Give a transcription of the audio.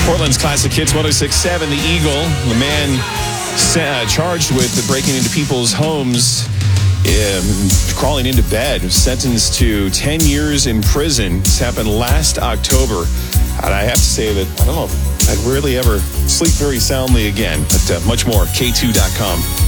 Portland's Classic Hits 106.7. The Eagle, the man charged with breaking into people's homes, crawling into bed, sentenced to 10 years in prison. This happened last October. And I have to say that I don't know if I'd really ever sleep very soundly again. But much more, K2.com.